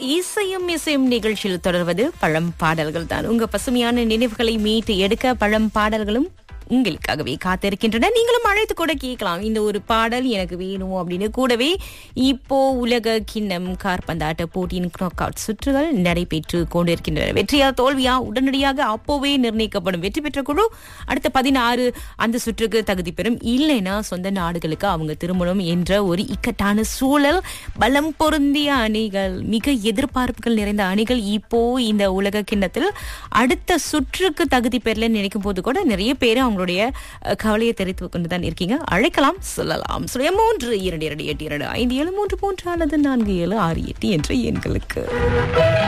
இசையும் இசையும் நிகழ்ச்சியில் தொடர்வது பழம் பாடல்கள் தான். உங்க பசுமையான நினைவுகளை மீட்டு எடுக்க பழம் பாடல்களும் உங்களுக்காகவே காத்திருக்கின்றன. நீங்களும் அழைத்து கூட கேட்கலாம், இந்த ஒரு பாடல் எனக்கு வேணும் அப்படின்னு. கூடவே இப்போ உலக கிண்ணம் காற்பந்தாட்ட போட்டியின் நாக் அவுட் சுற்றுகள் நடைபெற்று கொண்டிருக்கின்றன. வெற்றியா தோல்வியா உடனடியாக அப்போவே நிர்ணயிக்கப்படும். வெற்றி பெற்ற குழு அடுத்த 16 அந்த சுற்றுக்கு தகுதி பெறும். இல்லைன்னா சொந்த நாடுகளுக்கு அவங்க திரும்பணும் என்ற ஒரு இக்கட்டான சூழல். பலம் பொருந்திய அணிகள், மிக எதிர்பார்ப்புகள் நிறைந்த அணிகள் இப்போ இந்த உலக கிண்ணத்தில் அடுத்த சுற்றுக்கு தகுதி பெறலன்னு நினைக்கும் போது கூட நிறைய பேர் அவங்களுடைய கவலையை தெரிவித்துக் கொண்டுதான் இருக்கீங்க. அழைக்கலாம், சொல்லலாம். 3 2 2 8 2 5 7 3 3 அல்லது 4 7 6 8 என்ற எண்களுக்கு.